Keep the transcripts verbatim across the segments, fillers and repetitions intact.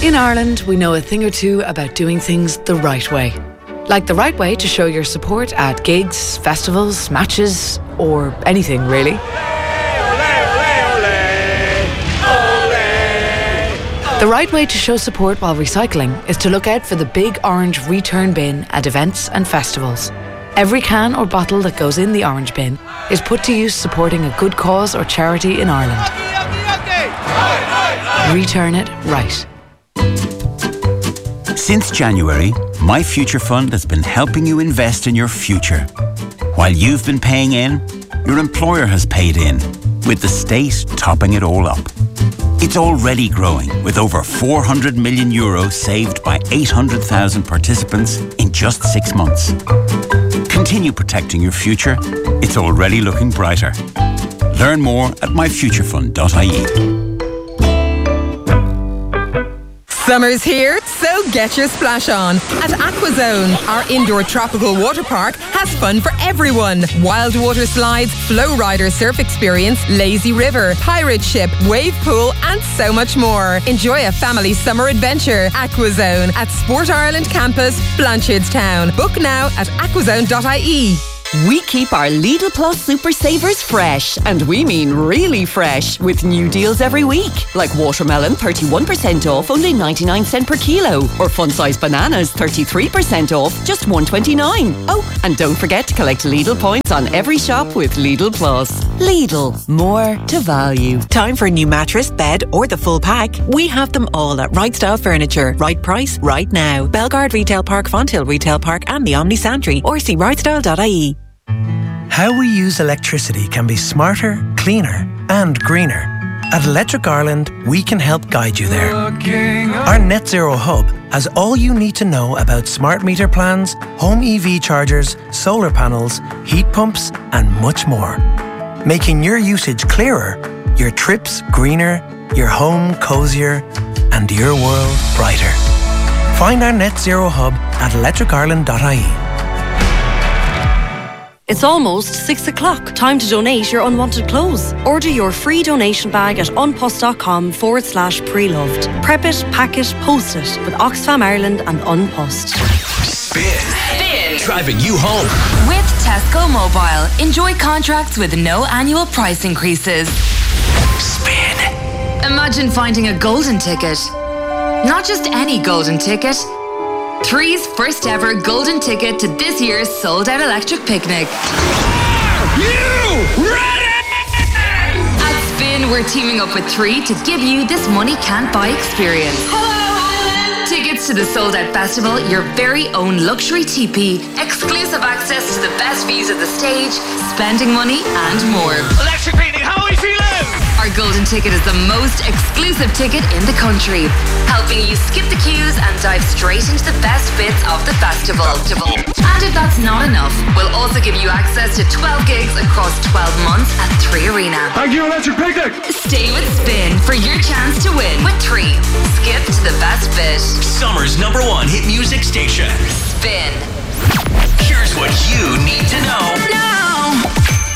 In Ireland, we know a thing or two about doing things the right way. Like the right way to show your support at gigs, festivals, matches, or anything really. The right way to show support while recycling is to look out for the big orange return bin at events and festivals. Every can or bottle that goes in the orange bin is put to use supporting a good cause or charity in Ireland. Return it right. Since January, My Future Fund has been helping you invest in your future. While you've been paying in, your employer has paid in, with the state topping it all up. It's already growing, with over four hundred million euros saved by eight hundred thousand participants in just six months. Continue protecting your future. It's already looking brighter. Learn more at my future fund dot I E. Summer's here, so get your splash on. At Aquazone, our indoor tropical water park has fun for everyone. Wild water slides, flow rider surf experience, lazy river, pirate ship, wave pool, and so much more. Enjoy a family summer adventure. Aquazone at Sport Ireland Campus, Blanchardstown. Book now at aquazone dot I E. We keep our Lidl Plus Super Savers fresh, and we mean really fresh, with new deals every week. Like watermelon, thirty-one percent off, only ninety-nine cents per kilo. Or fun-size bananas, thirty-three percent off, just one twenty-nine. Oh, and don't forget to collect Lidl points on every shop with Lidl Plus. Lidl, more to value. Time for a new mattress, bed, or the full pack? We have them all at Right Style Furniture. Right price, right now. Belgard Retail Park, Fonthill Retail Park, and the Omni Santry. Or see right style dot I E. How we use electricity can be smarter, cleaner and greener. At Electric Ireland, we can help guide you there. Our Net Zero Hub has all you need to know about smart meter plans, home E V chargers, solar panels, heat pumps and much more. Making your usage clearer, your trips greener, your home cosier and your world brighter. Find our Net Zero Hub at electric ireland dot I E. It's almost six o'clock. Time to donate your unwanted clothes. Order your free donation bag at unpost.com forward slash pre-loved. Prep it, pack it, post it with Oxfam Ireland and Unpost. Spin. Spin. Driving you home. With Tesco Mobile. Enjoy contracts with no annual price increases. Spin. Imagine finding a golden ticket. Not just any golden ticket. Three's first ever golden ticket to this year's sold out electric picnic. Are you ready? At Spin, we're teaming up with Three to give you this money can't buy experience. Hello, tickets to the sold out festival, your very own luxury teepee, exclusive access to the best views of the stage, spending money and more. Electric picnic, how are we feeling? Our golden ticket is the most exclusive ticket in the country, helping you skip the queues and dive straight into the best bits of the festival. And if that's not enough, we'll also give you access to twelve gigs across twelve months at Three Arena. Thank you, Electric Picnic! Stay with Spin for your chance to win with Three. Skip to the best bit. Summer's number one hit music station. Spin. Here's what you need to know. Now.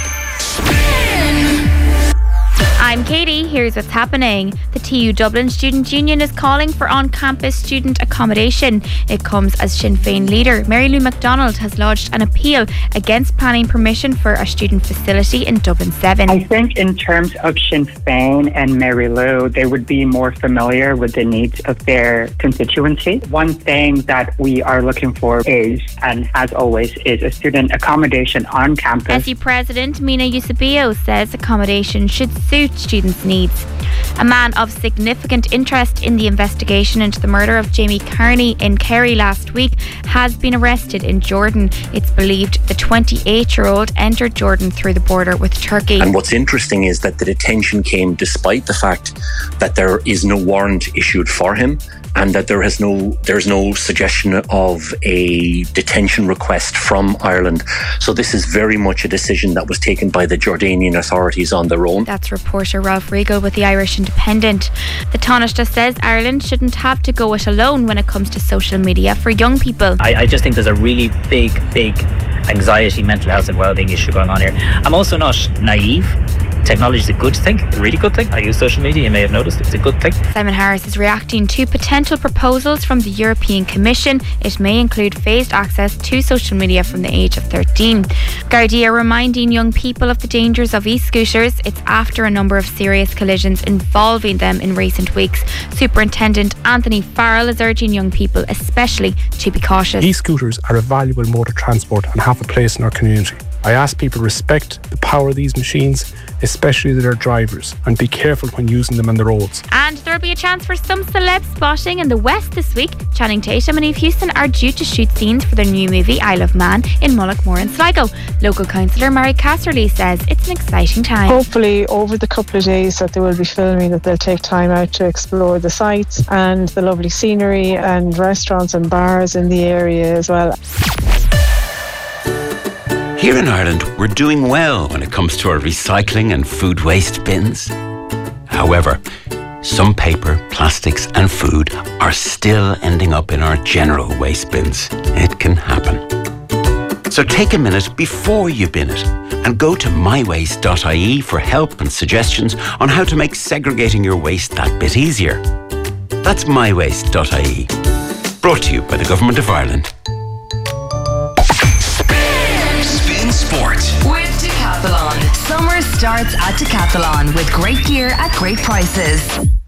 Spin. I'm Katie. Here's what's happening. The T U Dublin Student Union is calling for on-campus student accommodation. It comes as Sinn Féin leader Mary Lou MacDonald has lodged an appeal against planning permission for a student facility in Dublin seven. I think in terms of Sinn Féin and Mary Lou, they would be more familiar with the needs of their constituency. One thing that we are looking for is, and as always, is a student accommodation on campus. S U President Mina Eusebio says accommodation should suit students' needs. A man of significant interest in the investigation into the murder of Jamie Carney in Kerry last week has been arrested in Jordan. It's believed the twenty-eight-year-old entered Jordan through the border with Turkey. And what's interesting is that the detention came despite the fact that there is no warrant issued for him, and that there has no there's no suggestion of a detention request from Ireland. So this is very much a decision that was taken by the Jordanian authorities on their own. That's reporter Ralph Riegel with the Irish Independent. The Taoiseach says Ireland shouldn't have to go it alone when it comes to social media for young people. I, I just think there's a really big, big anxiety, mental health and wellbeing issue going on here. I'm also not naive technology is a good thing, a really good thing. I use social media, you may have noticed, it's a good thing. Simon Harris is reacting to potential proposals from the European Commission. It may include phased access to social media from the age of thirteen. Gardaí are reminding young people of the dangers of e-scooters. It's after a number of serious collisions involving them in recent weeks. Superintendent Anthony Farrell is urging young people especially to be cautious. E-scooters are a valuable mode of transport and have a place in our community. I ask people to respect the power of these machines, especially their drivers, and be careful when using them on the roads. And there'll be a chance for some celeb spotting in the West this week. Channing Tatum and Eve Houston are due to shoot scenes for their new movie I Love Man in Mullaghmore and Sligo. Local councillor Mary Casserly says it's an exciting time. Hopefully over the couple of days that they will be filming, that they'll take time out to explore the sites and the lovely scenery and restaurants and bars in the area as well. Here in Ireland, we're doing well when it comes to our recycling and food waste bins. However, some paper, plastics and food are still ending up in our general waste bins. It can happen. So take a minute before you bin it and go to my waste dot I E for help and suggestions on how to make segregating your waste that bit easier. That's my waste dot I E. Brought to you by the Government of Ireland. Spin Sport with Decathlon. Summer starts at Decathlon with great gear at great prices.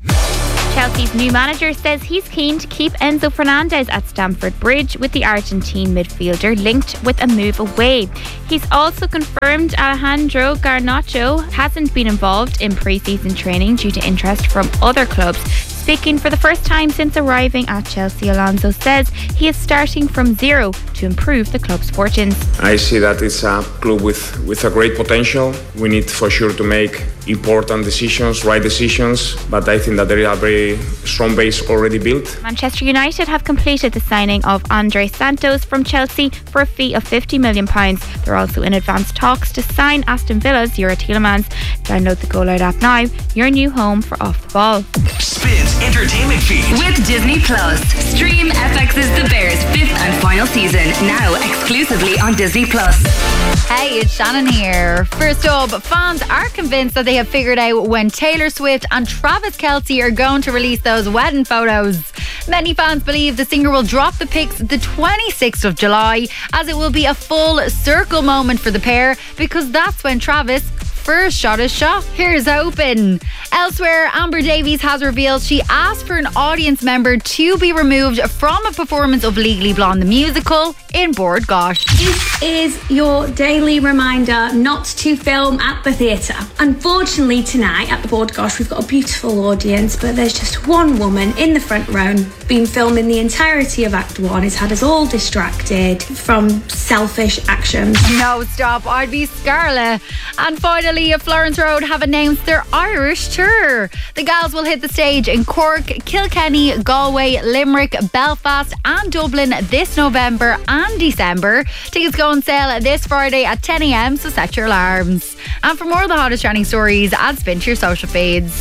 Chelsea's new manager says he's keen to keep Enzo Fernandez at Stamford Bridge, with the Argentine midfielder linked with a move away. He's also confirmed Alejandro Garnacho hasn't been involved in pre-season training due to interest from other clubs. Speaking for the first time since arriving at Chelsea, Alonso says he is starting from zero to improve the club's fortunes. I see that it's a club with, with a great potential. We need for sure to make important decisions, right decisions, but I think that there is a very strong base already built. Manchester United have completed the signing of Andre Santos from Chelsea for a fee of fifty million pounds. They're also in advanced talks to sign Aston Villa's Youri Tielemans. Download the Go Loud app now, your new home for Off the Ball. Spins entertainment feed with Disney Plus. Stream F X's The Bears' fifth and final season now exclusively on Disney Plus. Hey, it's Shannon here. First up, fans are convinced that they have figured out when Taylor Swift and Travis Kelce are going to release those wedding photos. Many fans believe the singer will drop the pics the twenty-sixth of July, as it will be a full circle moment for the pair, because that's when Travis first shot his shot. Here's hoping. Elsewhere, Amber Davies has revealed she asked for an audience member to be removed from a performance of Legally Blonde the musical in Bord Gáis. This is your daily reminder not to film at the theatre. Unfortunately tonight at the Bord Gáis we've got a beautiful audience, but there's just one woman in the front row, been filming the entirety of Act One. It's had us all distracted from selfish actions. No, stop, I'd be Scarlett. And finally, Florence Road have announced their Irish tour. The gals will hit the stage in Cork, Kilkenny, Galway, Limerick, Belfast and Dublin this November and December. Tickets go on sale this Friday at ten a.m, so set your alarms. And for more of the hottest trending stories, add Spin to your social feeds.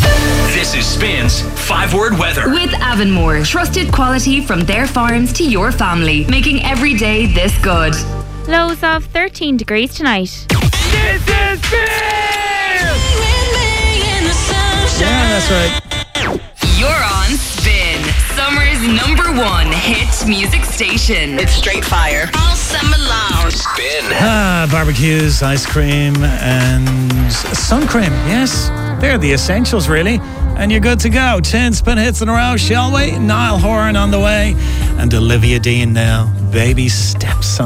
This is Spin's five-word weather with Avonmore. Trusted quality from their farms to your family, making every day this good. Lows of thirteen degrees tonight. This is Spin! Yeah, that's right. You're on Spin, summer's number one hit music station. It's straight fire all summer long. Spin. Ah, barbecues, ice cream and sun cream. Yes, they're the essentials really. And you're good to go. ten spin hits in a row, shall we? Niall Horan on the way. And Olivia Dean now. Baby steps on.